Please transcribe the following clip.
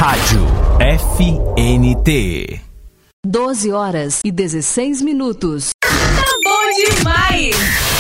Rádio FNT. 12 horas e 16 minutos. Tá bom demais!